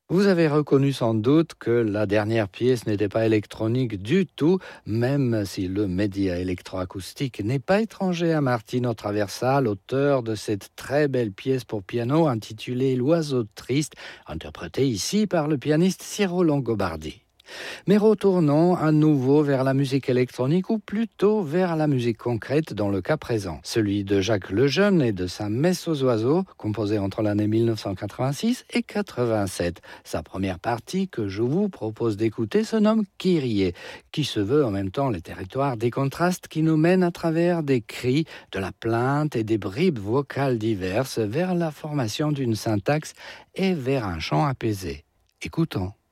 Vous avez reconnu sans doute que la dernière pièce n'était pas électronique du tout, même si le média électroacoustique n'est pas étranger à Martino Traversa, l'auteur de cette très belle pièce pour piano intitulée L'oiseau triste, interprétée ici par le pianiste Ciro Longobardi. Mais retournons à nouveau vers la musique électronique ou plutôt vers la musique concrète dans le cas présent. Celui de Jacques Lejeune et de sa Messe aux oiseaux, composée entre l'année 1986 et 87. Sa première partie que je vous propose d'écouter se nomme Kyrie, qui se veut en même temps le territoire des contrastes qui nous mènent à travers des cris, de la plainte et des bribes vocales diverses vers la formation d'une syntaxe et vers un chant apaisé. Écoutons.